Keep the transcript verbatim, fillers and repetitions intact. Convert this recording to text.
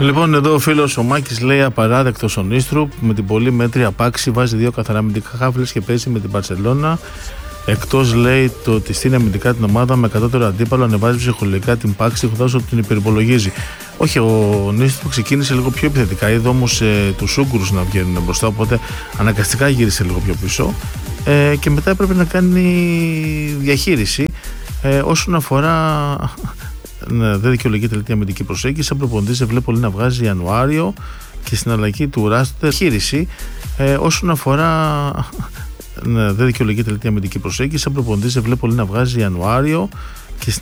Λοιπόν, εδώ ο φίλος ο Μάκης λέει απαράδεκτος ο Νίστρου με την πολύ μέτρια πάξη, βάζει δύο καθαρά αμυντικά χάφλες και παίζει με την Μπαρσελόνα. Εκτός λέει το ότι στείνει αμυντικά την ομάδα με κατώτερο αντίπαλο, ανεβάζει ψυχολογικά την πάξη, χωρίς ότι την υπερυπολογίζει. Όχι, ο Νίστρου ξεκίνησε λίγο πιο επιθετικά, είδε όμως ε, τους Ούγκρους να βγαίνουν μπροστά, οπότε αναγκαστικά γύρισε λίγο πιο πίσω ε, και μετά έπρεπε να κάνει διαχείριση ε, όσον αφορά. Ναι, δεν δικαιολογείται η αμυντική προσέγγιση. Σαν προπονητής δεν βλέπω πολύ να βγάζει Ιανουάριο και στην αλλαγή του Ράστερ χείριση. Ε, όσον αφορά. Ναι, δεν δικαιολογείται η αμυντική προσέγγιση. Σαν προπονητής δεν βλέπω πολύ να βγάζει Ιανουάριο